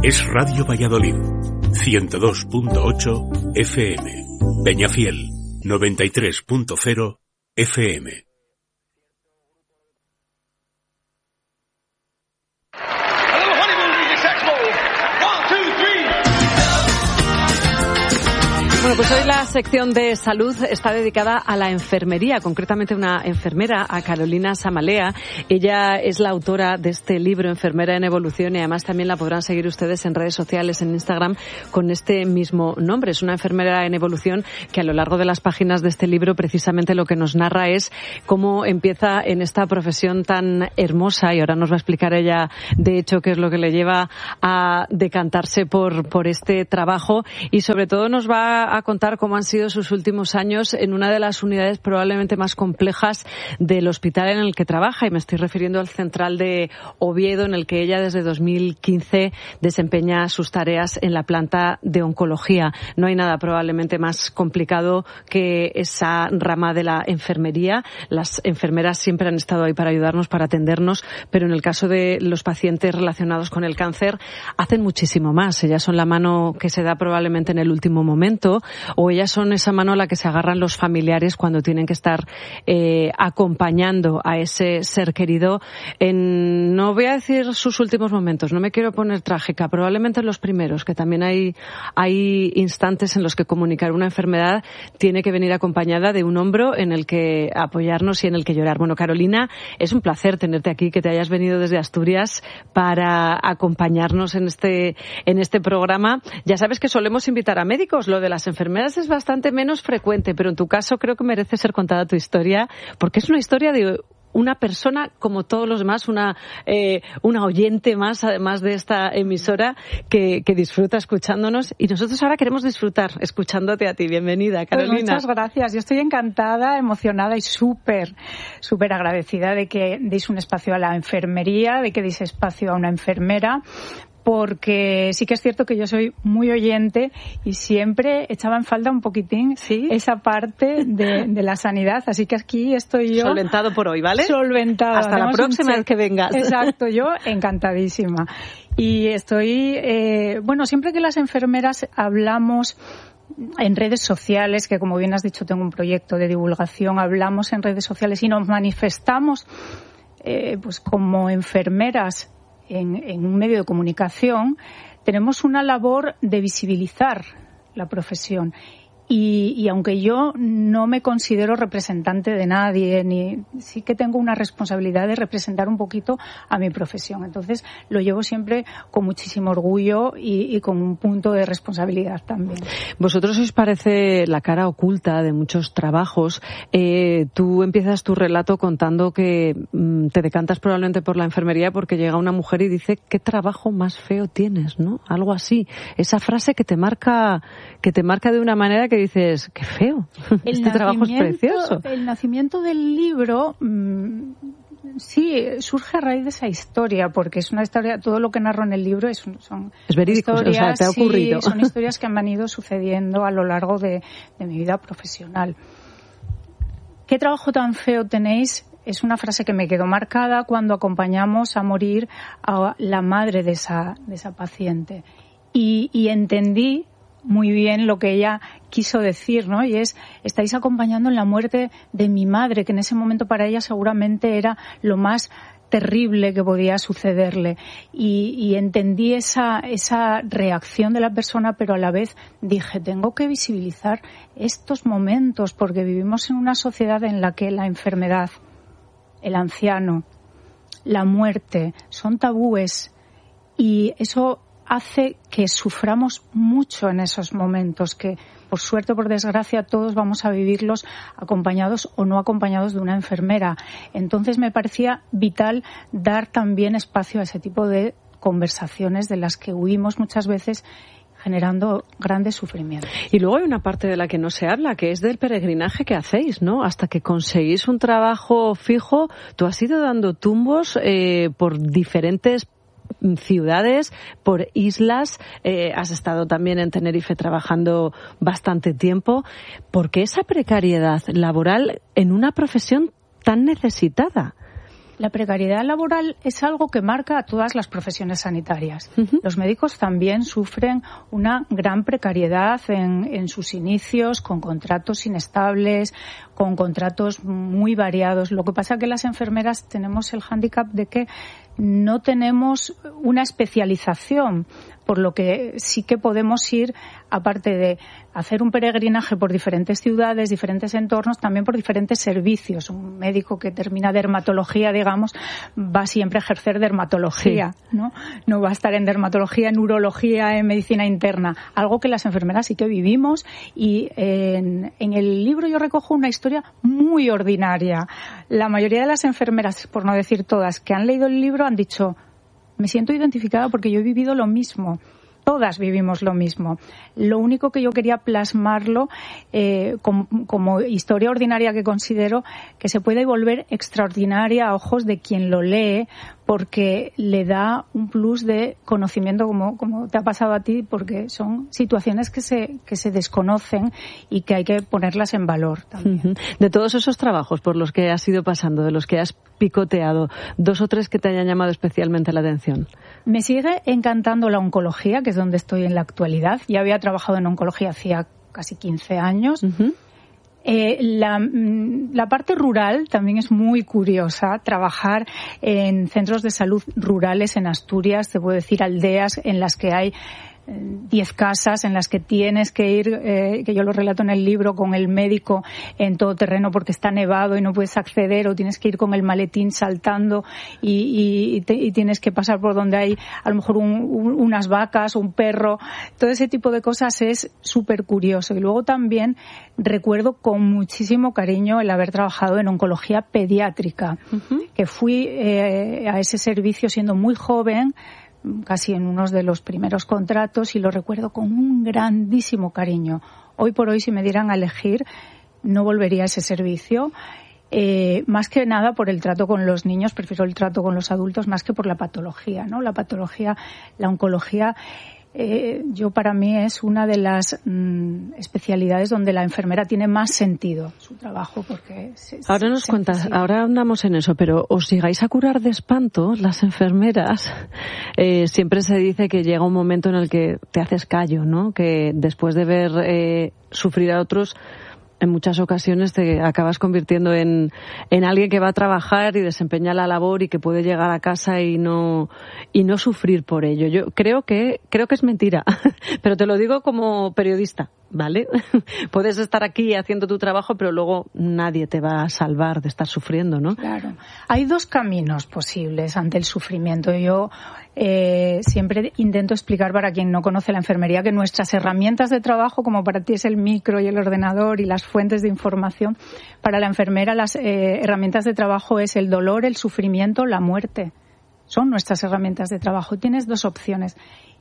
Es Radio Valladolid, 102.8 FM. Peñafiel, 93.0 FM. Bueno, pues hoy la sección de salud está dedicada a la enfermería, concretamente una enfermera, a Carolina Samalea. Ella es la autora de este libro, Enfermera en Evolución, y además también la podrán seguir ustedes en redes sociales, en Instagram, con este mismo nombre. Es una enfermera en evolución que a lo largo de las páginas de este libro precisamente lo que nos narra es cómo empieza en esta profesión tan hermosa, y ahora nos va a explicar ella, de hecho, qué es lo que le lleva a decantarse por este trabajo, y sobre todo nos va a contar cómo han sido sus últimos años en una de las unidades probablemente más complejas del hospital en el que trabaja, y me estoy refiriendo al Central de Oviedo, en el que ella desde 2015 desempeña sus tareas en la planta de oncología. No hay nada probablemente más complicado que esa rama de la enfermería. Las enfermeras siempre han estado ahí para ayudarnos, para atendernos, pero en el caso de los pacientes relacionados con el cáncer hacen muchísimo más. Ellas son la mano que se da probablemente en el último momento, o ellas son esa mano a la que se agarran los familiares cuando tienen que estar acompañando a ese ser querido en, no voy a decir sus últimos momentos, no me quiero poner trágica, probablemente en los primeros, que también hay instantes en los que comunicar una enfermedad tiene que venir acompañada de un hombro en el que apoyarnos y en el que llorar. Bueno, Carolina, es un placer tenerte aquí, que te hayas venido desde Asturias para acompañarnos en este programa. Ya sabes que solemos invitar a médicos, lo de las enfermeras es bastante menos frecuente, pero en tu caso creo que merece ser contada tu historia, porque es una historia de una persona como todos los demás, una oyente más, además de esta emisora, que disfruta escuchándonos, y nosotros ahora queremos disfrutar escuchándote a ti. Bienvenida, Carolina. Pues muchas gracias. Yo estoy encantada, emocionada y súper agradecida de que deis un espacio a la enfermería, de que deis espacio a una enfermera, porque sí que es cierto que yo soy muy oyente y siempre echaba en falta un poquitín, ¿sí?, esa parte de la sanidad, así que aquí estoy yo. Solventado por hoy, ¿vale? Solventado. Hasta la próxima vez que vengas. Exacto, yo encantadísima. Y estoy, siempre que las enfermeras hablamos en redes sociales, que como bien has dicho tengo un proyecto de divulgación, hablamos en redes sociales y nos manifestamos pues como enfermeras en un medio de comunicación, tenemos una labor de visibilizar la profesión. Y aunque yo no me considero representante de nadie, sí que tengo una responsabilidad de representar un poquito a mi profesión. Entonces lo llevo siempre con muchísimo orgullo y con un punto de responsabilidad también. Vosotros os parece la cara oculta de muchos trabajos. Tú empiezas tu relato contando que te decantas probablemente por la enfermería porque llega una mujer y dice: ¿qué trabajo más feo tienes?, ¿no? Algo así. Esa frase que te marca de una manera que dices: qué feo, este trabajo es precioso. El nacimiento del libro sí surge a raíz de esa historia, porque es una historia, todo lo que narro en el libro es verídico, historias, o sea, te ha ocurrido. Sí, son historias que han venido sucediendo a lo largo de mi vida profesional. ¿Qué trabajo tan feo tenéis? Es una frase que me quedó marcada cuando acompañamos a morir a la madre de esa paciente. Y entendí muy bien lo que ella quiso decir, ¿no? Y es: estáis acompañando en la muerte de mi madre, que en ese momento para ella seguramente era lo más terrible que podía sucederle. Y entendí esa reacción de la persona, pero a la vez dije: tengo que visibilizar estos momentos, porque vivimos en una sociedad en la que la enfermedad, el anciano, la muerte son tabúes, y eso hace que suframos mucho en esos momentos, que por suerte o por desgracia todos vamos a vivirlos acompañados o no acompañados de una enfermera. Entonces me parecía vital dar también espacio a ese tipo de conversaciones de las que huimos muchas veces, generando grandes sufrimientos. Y luego hay una parte de la que no se habla, que es del peregrinaje que hacéis, ¿no? Hasta que conseguís un trabajo fijo, tú has ido dando tumbos por diferentes ciudades, por islas, has estado también en Tenerife trabajando bastante tiempo. ¿Por qué esa precariedad laboral en una profesión tan necesitada? La precariedad laboral es algo que marca a todas las profesiones sanitarias. Uh-huh. Los médicos también sufren una gran precariedad en sus inicios, con contratos inestables, con contratos muy variados. Lo que pasa es que las enfermeras tenemos el hándicap de que no tenemos una especialización, por lo que sí que podemos ir, aparte de hacer un peregrinaje por diferentes ciudades, diferentes entornos, también por diferentes servicios. Un médico que termina dermatología, digamos, va siempre a ejercer dermatología, sí. No va a estar en dermatología, en urología, en medicina interna, algo que las enfermeras sí que vivimos. Y en el libro yo recojo una historia muy ordinaria. La mayoría de las enfermeras, por no decir todas, que han leído el libro han dicho: me siento identificada porque yo he vivido lo mismo. Todas vivimos lo mismo. Lo único que yo quería plasmarlo como historia ordinaria que considero que se puede volver extraordinaria a ojos de quien lo lee, porque le da un plus de conocimiento, como te ha pasado a ti, porque son situaciones que se desconocen y que hay que ponerlas en valor también. Uh-huh. De todos esos trabajos por los que has ido pasando, de los que has picoteado, 2 o 3 que te hayan llamado especialmente la atención. Me sigue encantando la oncología, que es donde estoy en la actualidad. Ya había trabajado en oncología hacía casi 15 años. Uh-huh. La parte rural también es muy curiosa. Trabajar en centros de salud rurales en Asturias, te puedo decir aldeas en las que hay 10 casas, en las que tienes que ir, que yo lo relato en el libro, con el médico en todo terreno porque está nevado y no puedes acceder, o tienes que ir con el maletín saltando y tienes que pasar por donde hay a lo mejor unas vacas, un perro. Todo ese tipo de cosas es súper curioso. Y luego también recuerdo con muchísimo cariño el haber trabajado en oncología pediátrica, uh-huh. que fui a ese servicio siendo muy joven, casi en uno de los primeros contratos, y lo recuerdo con un grandísimo cariño. Hoy por hoy, si me dieran a elegir, no volvería a ese servicio. Más que nada por el trato con los niños, prefiero el trato con los adultos más que por la patología, ¿no? La patología, la oncología, para mí es una de las especialidades donde la enfermera tiene más sentido su trabajo, porque ahora nos cuentas, ahora andamos en eso, pero ¿os llegáis a curar de espanto las enfermeras? Siempre se dice que llega un momento en el que te haces callo, ¿no? Que después de ver sufrir a otros, en muchas ocasiones te acabas convirtiendo en alguien que va a trabajar y desempeña la labor y que puede llegar a casa y no sufrir por ello. Yo creo que es mentira, pero te lo digo como periodista, ¿vale? Puedes estar aquí haciendo tu trabajo, pero luego nadie te va a salvar de estar sufriendo, ¿no? Claro. Hay 2 caminos posibles ante el sufrimiento. Yo siempre intento explicar, para quien no conoce la enfermería, que nuestras herramientas de trabajo, como para ti es el micro y el ordenador y las fuentes de información, para la enfermera las herramientas de trabajo es el dolor, el sufrimiento, la muerte. Son nuestras herramientas de trabajo. Tienes 2 opciones.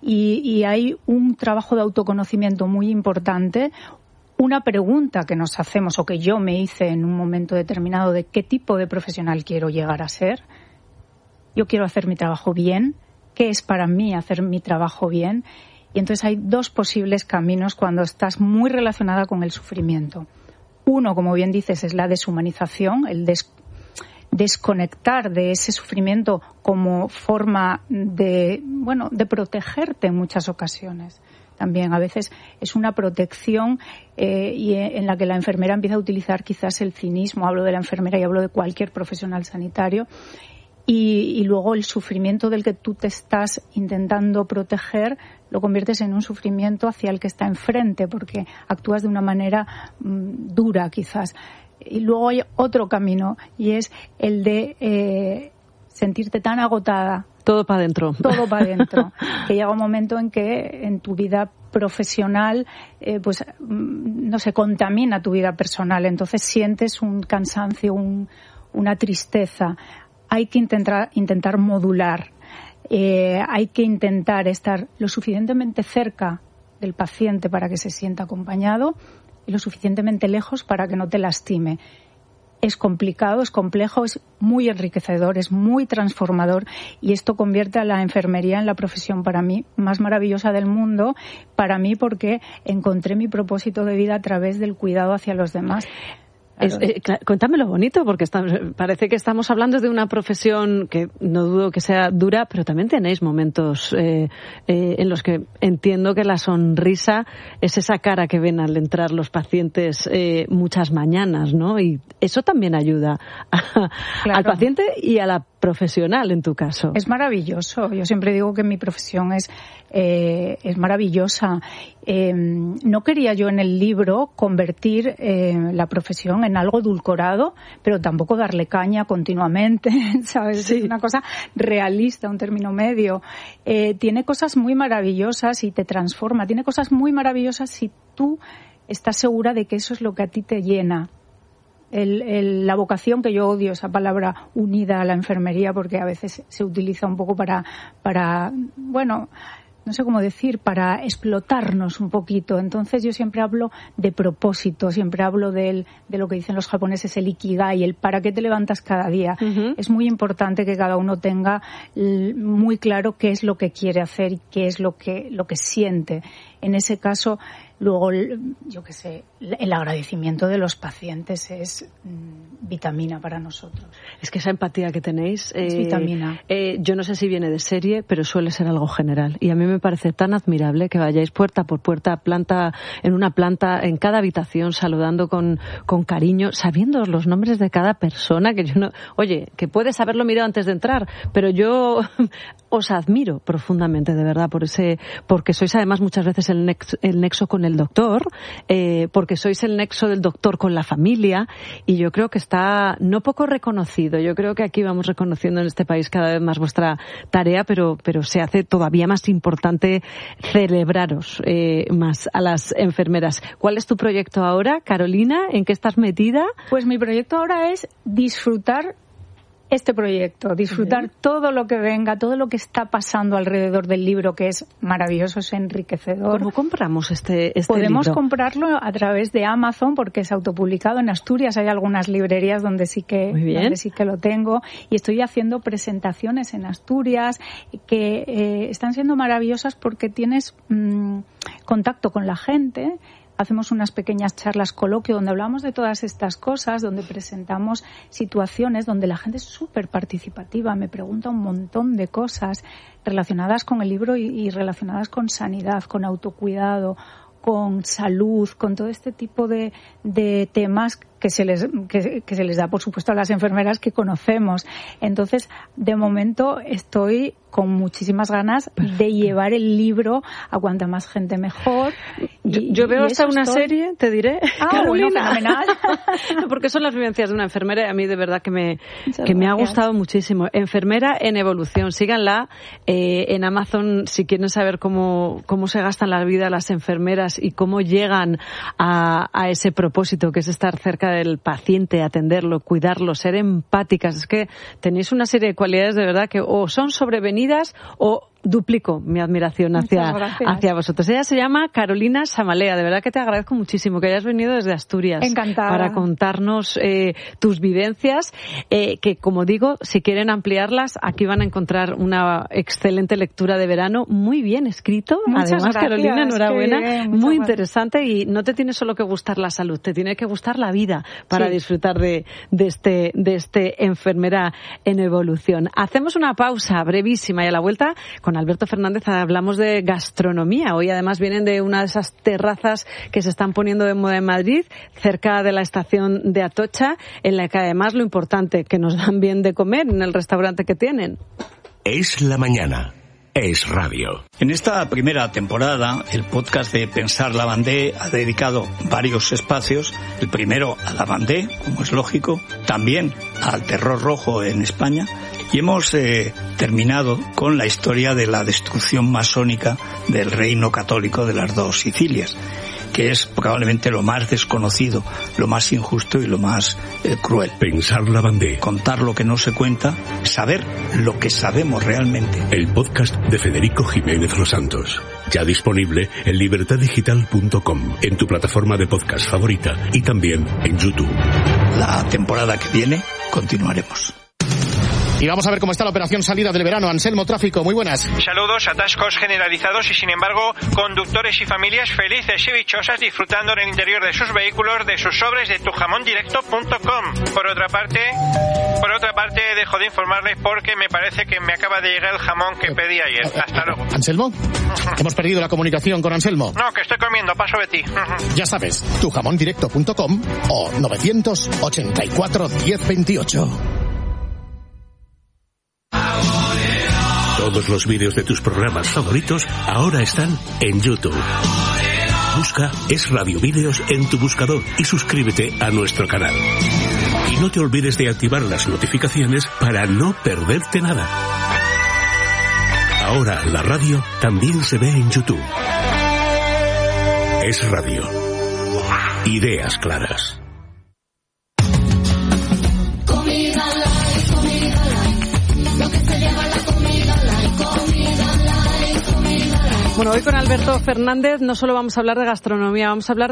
Y hay un trabajo de autoconocimiento muy importante. Una pregunta que nos hacemos, o que yo me hice en un momento determinado, de qué tipo de profesional quiero llegar a ser. Yo quiero hacer mi trabajo bien. ¿Qué es para mí hacer mi trabajo bien? Y entonces hay 2 posibles caminos cuando estás muy relacionada con el sufrimiento. Uno, como bien dices, es la deshumanización, el desconectar de ese sufrimiento como forma de protegerte en muchas ocasiones. También a veces es una protección y en la que la enfermera empieza a utilizar quizás el cinismo. Hablo de la enfermera y hablo de cualquier profesional sanitario. Y luego el sufrimiento del que tú te estás intentando proteger lo conviertes en un sufrimiento hacia el que está enfrente, porque actúas de una manera dura quizás. Y luego hay otro camino, y es el de sentirte tan agotada. Todo para adentro. Todo para adentro. Que llega un momento en que en tu vida profesional, contamina tu vida personal. Entonces sientes un cansancio, una tristeza. Hay que intentar modular. Hay que intentar estar lo suficientemente cerca del paciente para que se sienta acompañado y lo suficientemente lejos para que no te lastime. Es complicado, es complejo, es muy enriquecedor, es muy transformador, y esto convierte a la enfermería en la profesión para mí más maravillosa del mundo, para mí porque encontré mi propósito de vida a través del cuidado hacia los demás. Cuéntame lo bonito, porque parece que estamos hablando de una profesión que no dudo que sea dura, pero también tenéis momentos en los que entiendo que la sonrisa es esa cara que ven al entrar los pacientes muchas mañanas, ¿no? Y eso también ayuda al paciente y a la profesional, en tu caso. Es maravilloso. Yo siempre digo que mi profesión es maravillosa. No quería yo en el libro convertir la profesión en algo edulcorado, pero tampoco darle caña continuamente, ¿sabes? Sí. Es una cosa realista, un término medio. Tiene cosas muy maravillosas y te transforma. Tiene cosas muy maravillosas si tú estás segura de que eso es lo que a ti te llena. La vocación, que yo odio esa palabra unida a la enfermería, porque a veces se utiliza un poco para bueno, no sé cómo decir, para explotarnos un poquito. Entonces yo siempre hablo de propósito, siempre hablo de lo que dicen los japoneses, el ikigai, el para qué te levantas cada día. Uh-huh. Es muy importante que cada uno tenga muy claro qué es lo que quiere hacer y qué es lo que siente. En ese caso, luego, yo qué sé, el agradecimiento de los pacientes es vitamina para nosotros. Es que esa empatía que tenéis es vitamina. Yo no sé si viene de serie, pero suele ser algo general. Y a mí me parece tan admirable que vayáis puerta por puerta, en cada habitación, saludando con cariño, sabiendo los nombres de cada persona, que yo no... Oye, que puedes haberlo mirado antes de entrar, pero yo os admiro profundamente, de verdad, porque sois además muchas veces el nexo con el doctor, porque sois el nexo del doctor con la familia, y yo creo que está no poco reconocido. Yo creo que aquí vamos reconociendo en este país cada vez más vuestra tarea, pero se hace todavía más importante celebraros más a las enfermeras. ¿Cuál es tu proyecto ahora, Carolina? ¿En qué estás metida? Pues mi proyecto ahora es disfrutar este proyecto, disfrutar todo lo que venga, todo lo que está pasando alrededor del libro, que es maravilloso, es enriquecedor. ¿Cómo compramos este Podemos libro? comprarlo a través de Amazon, porque es autopublicado. En Asturias hay algunas librerías donde sí que lo tengo, y estoy haciendo presentaciones en Asturias que están siendo maravillosas porque tienes contacto con la gente. Hacemos unas pequeñas charlas coloquio donde hablamos de todas estas cosas, donde presentamos situaciones, donde la gente es súper participativa, me pregunta un montón de cosas relacionadas con el libro y relacionadas con sanidad, con autocuidado, con salud, con todo este tipo de temas que se les da, por supuesto, a las enfermeras que conocemos. Entonces, de momento estoy con muchísimas ganas de llevar el libro a cuanta más gente mejor. Yo veo hasta una serie, te diré. Bueno, fenomenal. Porque son las vivencias de una enfermera y a mí de verdad que me ha gustado muchísimo. Enfermera en evolución, síganla en Amazon si quieren saber cómo se gastan la vida las enfermeras y cómo llegan a ese propósito que es estar cerca del paciente, atenderlo, cuidarlo, ser empáticas. Es que tenéis una serie de cualidades de verdad que o son sobrevenidas o duplico mi admiración hacia vosotros. Ella se llama Carolina Samalea. De verdad que te agradezco muchísimo que hayas venido desde Asturias. Encantada. Para contarnos tus vivencias, que como digo, si quieren ampliarlas, aquí van a encontrar una excelente lectura de verano, muy bien escrito. Muchas Además, gracias. Carolina, enhorabuena. Bien, muy interesante, y no te tiene solo que gustar la salud, te tiene que gustar la vida para disfrutar de este enfermera en evolución. Hacemos una pausa brevísima y a la vuelta con Alberto Fernández hablamos de gastronomía. Hoy además vienen de una de esas terrazas que se están poniendo de moda en Madrid, cerca de la estación de Atocha, en la que además lo importante, que nos dan bien de comer en el restaurante que tienen. Es la mañana. Es radio. En esta primera temporada, el podcast de Pensar Lavandé ha dedicado varios espacios. El primero a Lavandé, como es lógico, también al terror rojo en España. Y hemos terminado con la historia de la destrucción masónica del reino católico de las dos Sicilias, que es probablemente lo más desconocido, lo más injusto y lo más cruel. Pensar Lavandé. Contar lo que no se cuenta, saber lo que sabemos realmente. El podcast de Federico Jiménez Los Santos. Ya disponible en libertaddigital.com, en tu plataforma de podcast favorita y también en YouTube. La temporada que viene continuaremos. Y vamos a ver cómo está la operación salida del verano. Anselmo, tráfico, muy buenas. Saludos, atascos generalizados y sin embargo conductores y familias felices y dichosas disfrutando en el interior de sus vehículos de sus sobres de tujamondirecto.com. Por otra parte, dejo de informarles porque me parece que me acaba de llegar el jamón que pedí ayer. Hasta luego. ¿Anselmo? Hemos perdido la comunicación con Anselmo. No, que estoy comiendo, paso de ti. Ya sabes, tujamondirecto.com o 984 1028. Todos los vídeos de tus programas favoritos ahora están en YouTube. Busca Es Radio Vídeos en tu buscador y suscríbete a nuestro canal. Y no te olvides de activar las notificaciones para no perderte nada. Ahora la radio también se ve en YouTube. Es Radio. Ideas claras. Bueno, hoy con Alberto Fernández no solo vamos a hablar de gastronomía, vamos a hablar